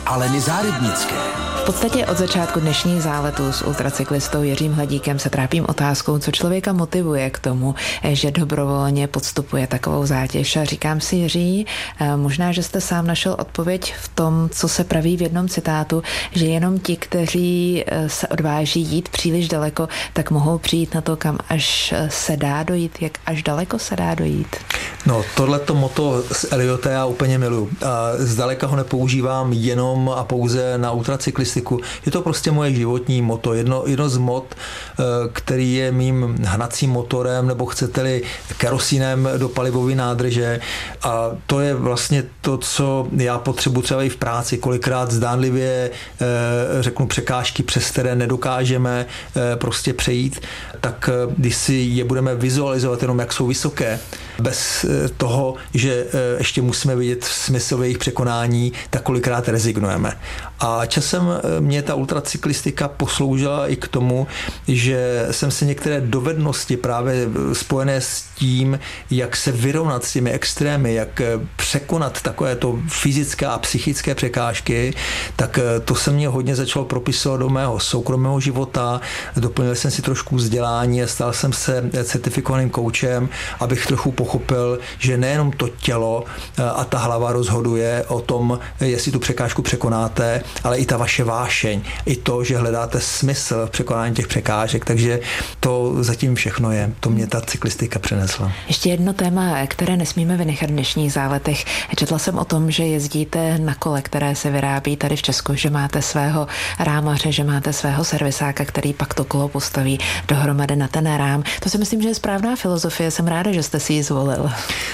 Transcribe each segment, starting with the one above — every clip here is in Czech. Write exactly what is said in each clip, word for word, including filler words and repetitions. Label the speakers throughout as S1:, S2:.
S1: Aleny Zárybnické.
S2: V podstatě od začátku dnešních záletů s ultracyklistou Jiřím Hladíkem se trápím otázkou, co člověka motivuje k tomu, že dobrovolně podstupuje takovou zátěž. A říkám si, Jiří, možná, že jste sám našel odpověď v tom, co se praví v jednom citátu, že jenom ti, kteří se odváží jít příliš daleko, tak mohou přijít na to, kam až se dá dojít, jak až daleko se dá dojít.
S3: No, tohleto motto z Eliota já úplně miluji. A zdaleka ho nepoužívám jenom a pouze na ultracyklistiku. Je to prostě moje životní motto. Jedno, jedno z mot, který je mým hnacím motorem, nebo chcete-li kerosínem do palivové nádrže. A to je vlastně to, co já potřebuji třeba i v práci. Kolikrát zdánlivě řeknu překážky, přes které nedokážeme prostě přejít, tak když si je budeme vizualizovat jenom, jak jsou vysoké, bez toho, že ještě musíme vidět smysl v jejich překonání, tak kolikrát rezignujeme. A časem mě ta ultracyklistika posloužila i k tomu, že jsem se některé dovednosti právě spojené s tím, jak se vyrovnat s těmi extrémy, jak překonat takovéto fyzické a psychické překážky, tak to se mě hodně začalo propisovat do mého soukromého života. Doplnil jsem si trošku vzdělání a stal jsem se certifikovaným koučem, abych trochu pochopil, že nejenom to tělo a ta hlava rozhoduje o tom, jestli tu překážku překonáte, ale i ta vaše vášeň, i to, že hledáte smysl v překonání těch překážek, takže to zatím všechno je. To mě ta cyklistika přinesla.
S2: Ještě jedno téma, které nesmíme vynechat v dnešních záletech. Četla jsem o tom, že jezdíte na kole, které se vyrábí tady v Česku, že máte svého rámaře, že máte svého servisáka, který pak to kolo postaví dohromady na ten rám. To si myslím, že je správná filozofie. Jsem ráda, že jste si ji zvolil.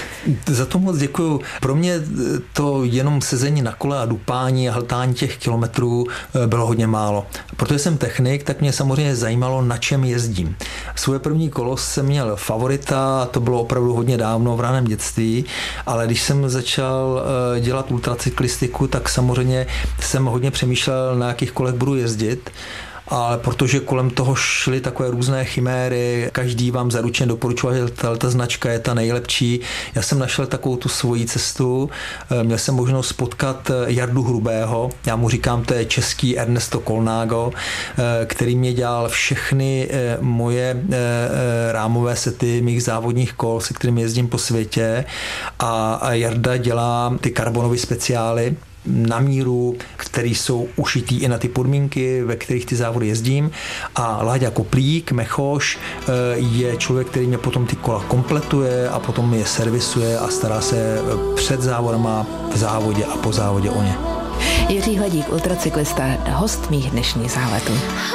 S3: Za to moc děkuju. Pro mě to jenom sezení na kole a dupání a hltání těch kilometrů bylo hodně málo. Protože jsem technik, tak mě samozřejmě zajímalo, na čem jezdím. Svoje první kolo jsem měl favorita, to bylo opravdu hodně dávno v raném dětství, ale když jsem začal dělat ultracyklistiku, tak samozřejmě jsem hodně přemýšlel, na jakých kolech budu jezdit. Ale protože kolem toho šly takové různé chiméry, každý vám zaručeně doporučoval, že ta značka je ta nejlepší. Já jsem našel takovou tu svoji cestu. Měl jsem možnost potkat Jardu Hrubého, já mu říkám, to je český Ernesto Colnago, který mě dělal všechny moje rámové sety mých závodních kol, se kterými jezdím po světě. A Jarda dělá ty karbonové speciály na míru, který jsou ušitý i na ty podmínky, ve kterých ty závody jezdím. A Láďa Koplík, Mechoš, je člověk, který mě potom ty kola kompletuje a potom je servisuje a stará se před závodama, v závodě a po závodě o ně.
S2: Jiří Hladík, ultracyklista, host mých dnešních záletů.